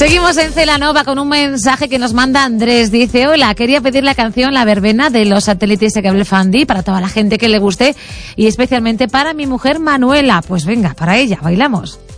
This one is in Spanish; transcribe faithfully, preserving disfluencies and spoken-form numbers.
Seguimos en Celanova con un mensaje que nos manda Andrés. Dice: hola, quería pedir la canción La Verbena de los Satélites de Cable Fandi para toda la gente que le guste y especialmente para mi mujer Manuela. Pues venga, para ella, bailamos.